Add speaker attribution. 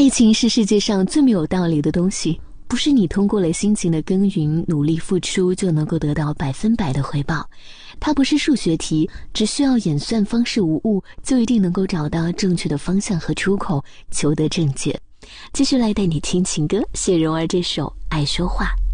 Speaker 1: 爱情是世界上最没有道理的东西，不是你通过了辛勤的耕耘、努力付出就能够得到100%的回报。它不是数学题，只需要演算方式无误，就一定能够找到正确的方向和出口，求得正解。继续来带你听情歌，谢蓉儿这首《爱说话》。